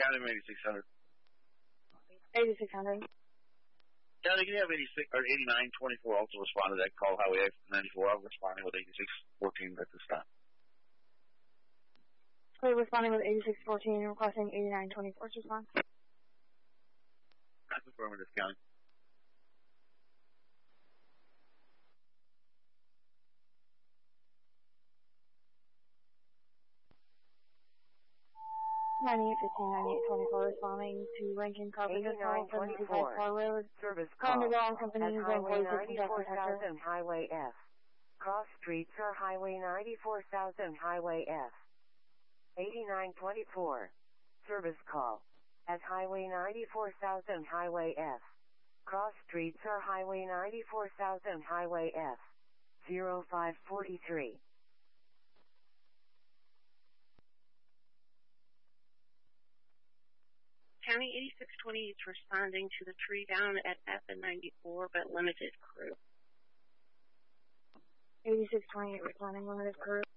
County 8600. 8600. County, can you have 86 or 8924 also respond to that call, Highway 94? I'm responding with 8614 at this time. We're responding with 8614, requesting 8924's response. That's affirmative, County. Responding to Rankin Carpenter call from 8924 Car Road. Service call Conduit Company at Highway 94,000 Highway F. Cross streets are Highway 94,000 Highway F. 8924 Service call at Highway 94,000 Highway F. Cross streets are Highway 94,000 Highway F. 0543. County 8620 is responding to the tree down at F and 94, but limited crew. 8628 responding, limited crew.